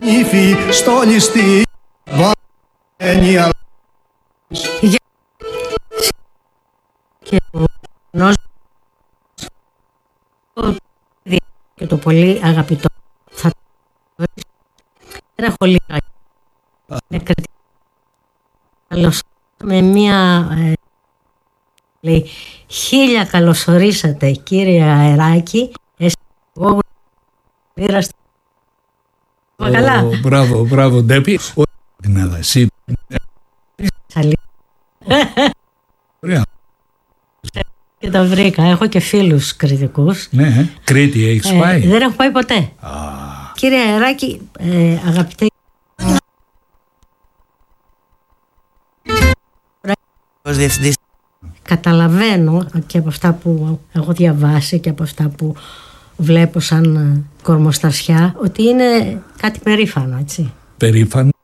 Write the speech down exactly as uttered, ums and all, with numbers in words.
Υφή στο ληστή βαίνει αλλά και ο νος και το πολύ αγαπητό θα δεν έχω λίγα καλώς με μια ε, λέει, χίλια καλωσορίσατε κύριε Αεράκη, εγώ πήραστε καλά. Μπράβο, μπράβο Ντέπη. Την Ελλάδα, εσύ. Ωραία. Και τα βρήκα, έχω και φίλους κριτικούς. Ναι, Κρήτη έχεις πάει? Ε, δεν έχω πάει ποτέ. Α. Κύριε Αεράκη, ε, αγαπητέ ως διευθυντής. Καταλαβαίνω και από αυτά που έχω διαβάσει και από αυτά που βλέπω σαν κορμοστασιά ότι είναι κάτι περήφανο, έτσι. Περήφανο.